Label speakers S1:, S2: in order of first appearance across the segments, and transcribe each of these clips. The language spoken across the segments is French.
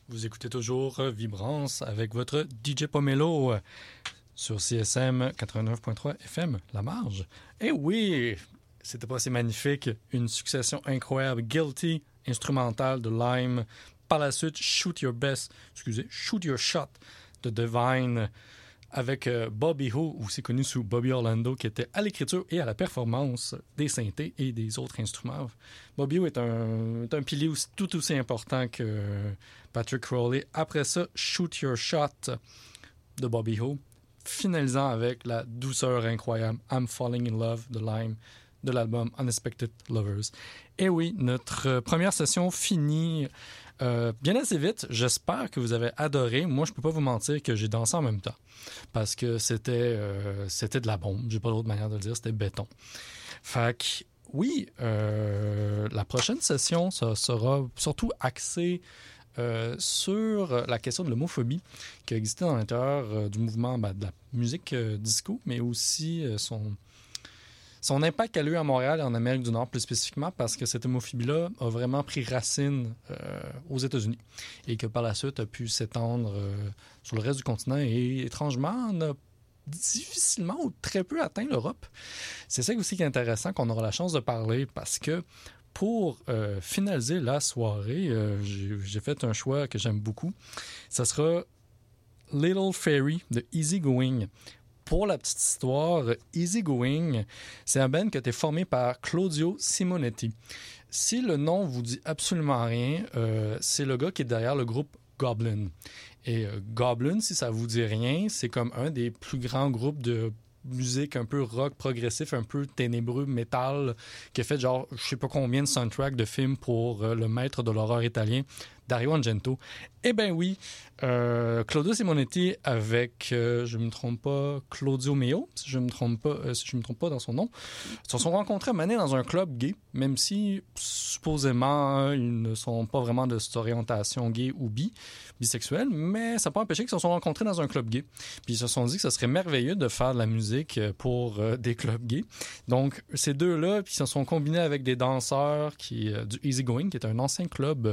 S1: Vous écoutez toujours Vibrance avec votre DJ Pomelo sur CSM 89.3 FM, La Marge. Et oui, c'était pas assez magnifique. Une succession incroyable. Guilty, instrumental de Lime. Par la suite, Shoot Your Shot de Divine avec Bobby Ho, aussi connu sous Bobby Orlando, qui était à l'écriture et à la performance des synthés et des autres instruments. Bobby Ho est un pilier tout aussi important que Patrick Crowley. Après ça, Shoot Your Shot de Bobby Ho, finalisant avec la douceur incroyable I'm Falling in Love de Lime de l'album Unexpected Lovers. Et oui, notre première session finit bien assez vite. J'espère que vous avez adoré. Moi, je peux pas vous mentir que j'ai dansé en même temps parce que c'était de la bombe. J'ai pas d'autre manière de le dire. C'était béton. Fait que oui, la prochaine session, ça sera surtout axée sur la question de l'homophobie qui a existé dans l'intérieur du mouvement de la musique disco, mais aussi son impact qu'elle a eu à Montréal et en Amérique du Nord plus spécifiquement parce que cette homophobie-là a vraiment pris racine aux États-Unis et que par la suite a pu s'étendre sur le reste du continent et étrangement n'a difficilement ou très peu atteint l'Europe. C'est ça aussi qui est intéressant qu'on aura la chance de parler parce que pour finaliser la soirée, j'ai fait un choix que j'aime beaucoup. Ça sera Little Fairy de Easy Going. Pour la petite histoire, Easy Going, c'est un band qui a été formé par Claudio Simonetti. Si le nom vous dit absolument rien, c'est le gars qui est derrière le groupe Goblin. Et Goblin, si ça vous dit rien, c'est comme un des plus grands groupes de musique un peu rock progressif, un peu ténébreux, métal, qui a fait genre je sais pas combien de soundtracks de films pour le maître de l'horreur italien, Dario Argento. Eh bien oui, Claudio Simonetti avec, je ne me trompe pas, Claudio Meo, si je ne me trompe pas dans son nom, se sont rencontrés à Mané dans un club gay, même si supposément ils ne sont pas vraiment de cette orientation gay ou bisexuelle, mais ça n'a pas empêché qu'ils se sont rencontrés dans un club gay. Puis ils se sont dit que ce serait merveilleux de faire de la musique pour des clubs gays. Donc ces deux-là, puis ils se sont combinés avec des danseurs du Easy Going, qui est un ancien club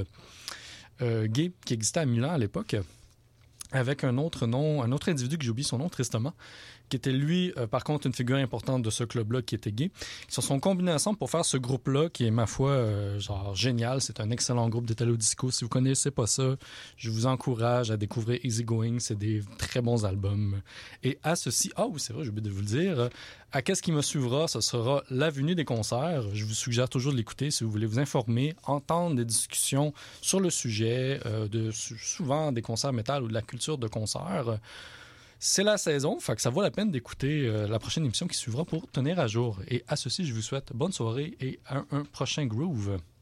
S1: gay qui existait à Milan à l'époque, avec un autre individu que j'ai oublié son nom tristement, qui était lui, par contre, une figure importante de ce club-là qui était gay. Ils se sont combinés ensemble pour faire ce groupe-là qui est, ma foi, genre génial. C'est un excellent groupe d'Italo Disco. Si vous connaissez pas ça, je vous encourage à découvrir Easy Going. C'est des très bons albums. Et à ceci, oui, c'est vrai, j'ai oublié de vous le dire, à qu'est-ce qui me suivra, ce sera l'avenue des concerts. Je vous suggère toujours de l'écouter si vous voulez vous informer, entendre des discussions sur le sujet, souvent des concerts métal ou de la culture de concert. C'est la saison, fait que ça vaut la peine d'écouter la prochaine émission qui suivra pour tenir à jour. Et à ceci, je vous souhaite bonne soirée et un prochain groove.